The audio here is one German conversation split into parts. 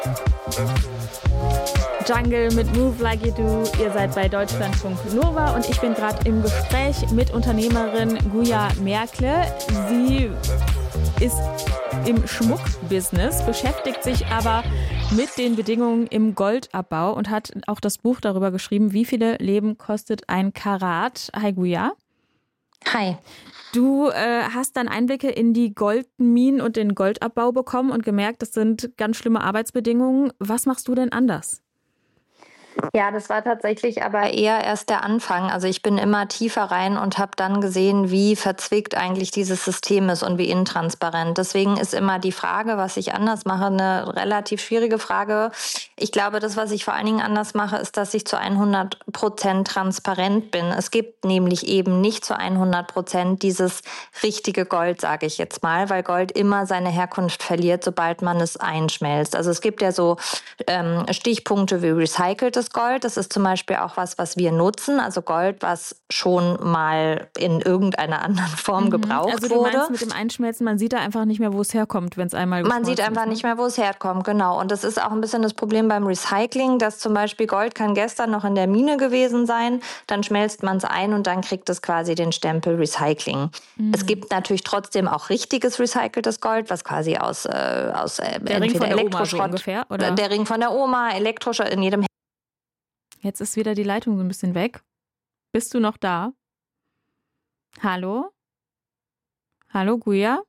Jungle mit Move Like You Do. Ihr seid bei Deutschlandfunk Nova und ich bin gerade im Gespräch mit Unternehmerin Guja Merkle. Sie ist im Schmuckbusiness, beschäftigt sich aber mit den Bedingungen im Goldabbau und hat auch das Buch darüber geschrieben, wie viele Leben kostet ein Karat. Hi Guja. Hi. Du hast dann Einblicke in die Goldminen und den Goldabbau bekommen und gemerkt, das sind ganz schlimme Arbeitsbedingungen. Was machst du denn anders? Ja, das war tatsächlich aber eher erst der Anfang. Also ich bin immer tiefer rein und habe dann gesehen, wie verzwickt eigentlich dieses System ist und wie intransparent. Deswegen ist immer die Frage, was ich anders mache, eine relativ schwierige Frage. Ich glaube, das, was ich vor allen Dingen anders mache, ist, dass ich zu 100% transparent bin. Es gibt nämlich eben nicht zu 100% dieses richtige Gold, sage ich jetzt mal, weil Gold immer seine Herkunft verliert, sobald man es einschmelzt. Also es gibt ja so Stichpunkte wie recyceltes Gold. Das ist zum Beispiel auch was wir nutzen. Also Gold, was schon mal in irgendeiner anderen Form gebraucht wurde. Also du meinst mit dem Einschmelzen, man sieht da einfach nicht mehr, wo es herkommt, wenn es einmal geschmolzen ist. Man sieht einfach nicht mehr, wo es herkommt, genau. Und das ist auch ein bisschen das Problem beim Recycling, dass zum Beispiel Gold kann gestern noch in der Mine gewesen sein, dann schmelzt man es ein und dann kriegt es quasi den Stempel Recycling. Es gibt natürlich trotzdem auch richtiges recyceltes Gold, was quasi aus der entweder Ring von der Oma so Elektroschrott, ungefähr, oder? Der Ring von der Oma, Elektroschrott in jedem. Jetzt ist wieder die Leitung so ein bisschen weg. Bist du noch da? Hallo? Hallo, Guja?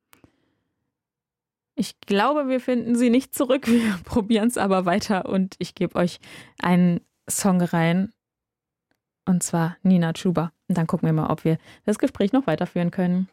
Ich glaube, wir finden sie nicht zurück. Wir probieren es aber weiter und ich gebe euch einen Song rein. Und zwar Nina Chuba. Und dann gucken wir mal, ob wir das Gespräch noch weiterführen können.